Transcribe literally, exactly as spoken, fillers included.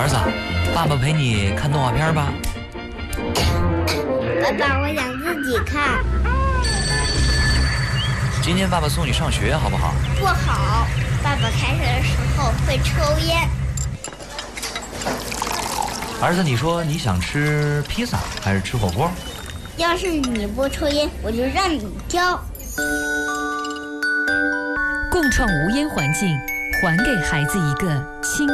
儿子，爸爸陪你看动画片吧。 爸爸，我想自己看。 今天爸爸送你上学好不好？ 不好，爸爸开车的时候会抽烟。 儿子，你说你想吃披萨还是吃火锅？ 要是你不抽烟，我就让你挑。 共创无烟环境，还给孩子一个清